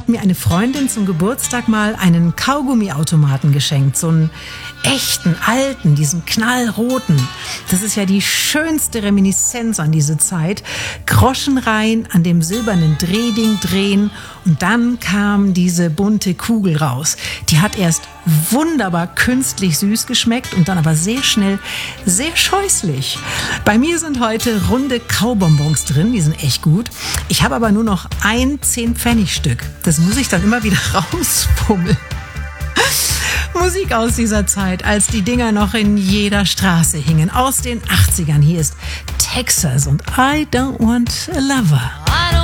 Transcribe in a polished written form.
hat mir eine Freundin zum Geburtstag mal einen Kaugummiautomaten geschenkt. So einen echten, alten, diesen knallroten. Das ist ja die schönste Reminiszenz an diese Zeit. Groschen rein, an dem silbernen Drehding drehen und dann kam diese bunte Kugel raus. Die hat erst wunderbar künstlich süß geschmeckt und dann aber sehr schnell sehr scheußlich. Bei mir sind heute runde Kaubonbons drin, die sind echt gut. Ich habe aber nur noch ein 10-Pfennig-Stück. Das muss ich dann immer wieder rauspummeln. Musik aus dieser Zeit, als die Dinger noch in jeder Straße hingen. Aus den 80ern. Hier ist Texas und I Don't Want a Lover.